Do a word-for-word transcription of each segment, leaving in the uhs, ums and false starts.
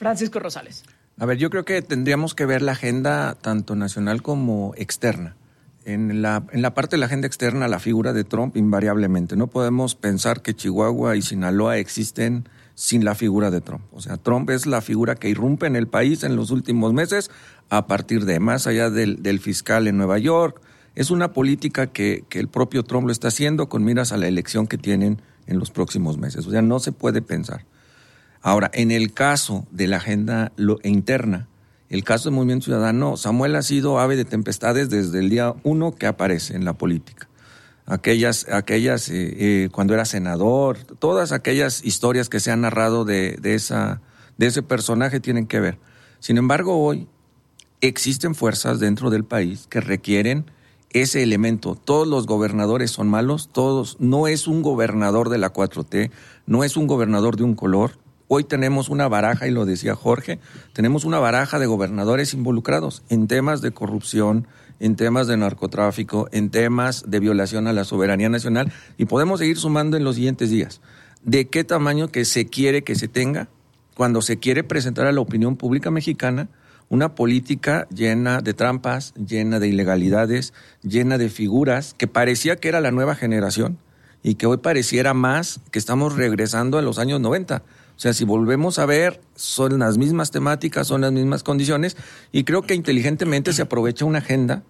Francisco Rosales. A ver, yo creo que tendríamos que ver la agenda tanto nacional como externa. En la, en la parte de la agenda externa, la figura de Trump invariablemente. No podemos pensar que Chihuahua y Sinaloa existen sin la figura de Trump. O sea, Trump es la figura que irrumpe en el país en los últimos meses a partir de, más allá del, del fiscal en Nueva York. Es una política que, que el propio Trump lo está haciendo con miras a la elección que tienen en los próximos meses. O sea, no se puede pensar. Ahora, en el caso de la agenda lo, interna, el caso del Movimiento Ciudadano, Samuel ha sido ave de tempestades desde el día uno que aparece en la política. Aquellas, aquellas eh, eh, cuando era senador, todas aquellas historias que se han narrado de, de, esa, de ese personaje tienen que ver. Sin embargo, hoy existen fuerzas dentro del país que requieren ese elemento. Todos los gobernadores son malos, todos. No es un gobernador de la cuatro T, no es un gobernador de un color. Hoy tenemos una baraja, y lo decía Jorge, tenemos una baraja de gobernadores involucrados en temas de corrupción, en temas de narcotráfico, en temas de violación a la soberanía nacional, y podemos seguir sumando en los siguientes días. ¿De qué tamaño que se quiere que se tenga cuando se quiere presentar a la opinión pública mexicana una política llena de trampas, llena de ilegalidades, llena de figuras que parecía que era la nueva generación y que hoy pareciera más que estamos regresando a los años noventa? O sea, si volvemos a ver, son las mismas temáticas, son las mismas condiciones, y creo que inteligentemente se aprovecha una agenda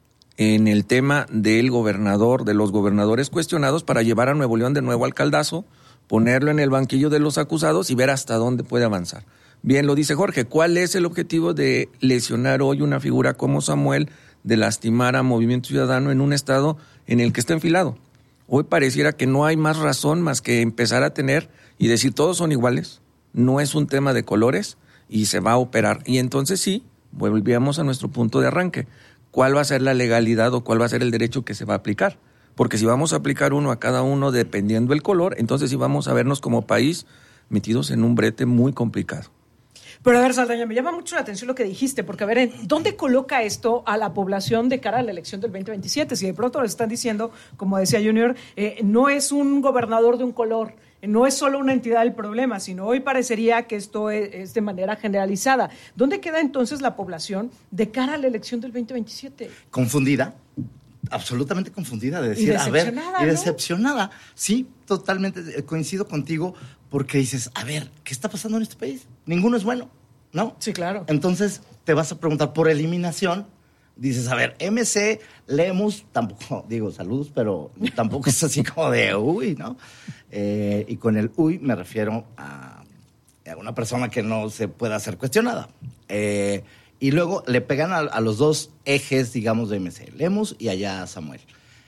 en el tema del gobernador, de los gobernadores cuestionados, para llevar a Nuevo León de nuevo al caldazo, ponerlo en el banquillo de los acusados y ver hasta dónde puede avanzar. Bien, lo dice Jorge, ¿cuál es el objetivo de lesionar hoy una figura como Samuel, de lastimar a Movimiento Ciudadano en un estado en el que está enfilado? Hoy pareciera que no hay más razón más que empezar a tener y decir todos son iguales, no es un tema de colores y se va a operar. Y entonces sí, volvíamos a nuestro punto de arranque. ¿Cuál va a ser la legalidad o cuál va a ser el derecho que se va a aplicar? Porque si vamos a aplicar uno a cada uno dependiendo del color, entonces sí vamos a vernos como país metidos en un brete muy complicado. Pero a ver, Saldaña, me llama mucho la atención lo que dijiste, porque a ver, ¿dónde coloca esto a la población de cara a la elección del veinte veintisiete? Si de pronto les están diciendo, como decía Junior, eh, no es un gobernador de un color, no es solo una entidad el problema, sino hoy parecería que esto es, es de manera generalizada. ¿Dónde queda entonces la población de cara a la elección del veinte veintisiete? Confundida, absolutamente confundida, de decir, y a ver, y ¿no? decepcionada. Sí, totalmente coincido contigo, porque dices, a ver, ¿qué está pasando en este país? Ninguno es bueno, ¿no? Sí, claro. Entonces te vas a preguntar por eliminación. Dices, a ver, M C, Lemus, tampoco, digo, saludos, pero tampoco es así como de uy, ¿no? Eh, y con el uy me refiero a, a una persona que no se pueda ser cuestionada. Eh, y luego le pegan a, a los dos ejes, digamos, de M C, Lemus y allá Samuel.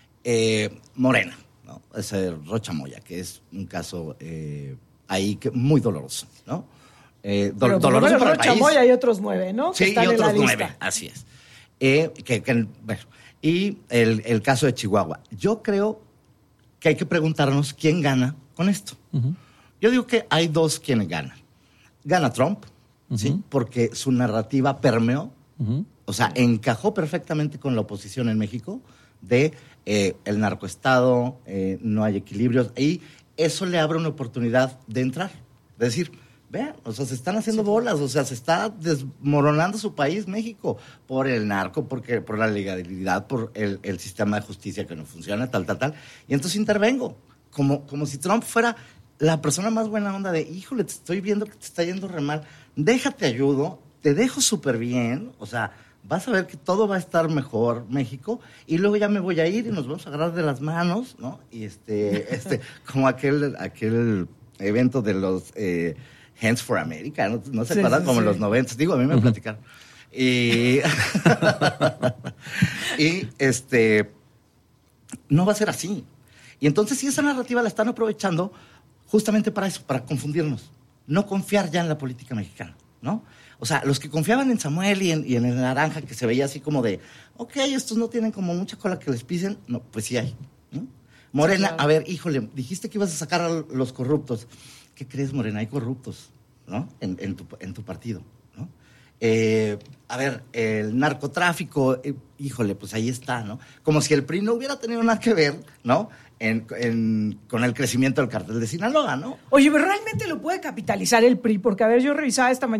Eh, Morena, ¿no? Ese Rocha Moya, que es un caso eh, ahí que, muy doloroso, ¿no? Eh, do, pero, doloroso para el Rocha país. Moya y otros nueve, ¿no? Sí, que están y otros en la nueve, lista. así es. Eh, que, que, bueno, y el, el caso de Chihuahua. Yo creo que hay que preguntarnos quién gana con esto. Uh-huh. Yo digo que hay dos quienes ganan. Gana Trump, uh-huh. ¿sí? Porque su narrativa permeó, uh-huh. o sea, encajó perfectamente con la oposición en México de eh, el narcoestado, eh, no hay equilibrios, y eso le abre una oportunidad de entrar, de decir, vean, o sea, se están haciendo sí, bolas, o sea, se está desmoronando su país, México, por el narco, porque, por la legalidad, por el, el sistema de justicia que no funciona, tal, tal, tal. Y entonces intervengo, como, como si Trump fuera la persona más buena onda de, híjole, te estoy viendo que te está yendo re mal, déjate ayudo, te dejo súper bien, o sea, vas a ver que todo va a estar mejor, México, y luego ya me voy a ir y nos vamos a agarrar de las manos, ¿no? Y este, este, como aquel, aquel evento de los... Eh, Hands for America, ¿no, no se sí, acuerdan? Sí, como en sí. los noventas, digo, a mí me uh-huh. platicaron. Y, y este, no va a ser así. Y entonces sí, esa narrativa la están aprovechando justamente para eso, para confundirnos. No confiar ya en la política mexicana, ¿no? O sea, los que confiaban en Samuel y en, y en el Naranja, que se veía así como de, ok, estos no tienen como mucha cola que les pisen, no, pues sí hay, ¿no? Morena, sí, claro. A ver, híjole, dijiste que ibas a sacar a los corruptos. ¿Qué crees, Morena? Hay corruptos, ¿no? En, en, tu, en tu partido, ¿no? Eh, a ver, el narcotráfico, eh, híjole, pues ahí está, ¿no? Como si el P R I no hubiera tenido nada que ver, ¿no? En, en, con el crecimiento del cártel de Sinaloa, ¿no? Oye, pero realmente lo puede capitalizar el P R I, porque, a ver, yo revisaba esta mañana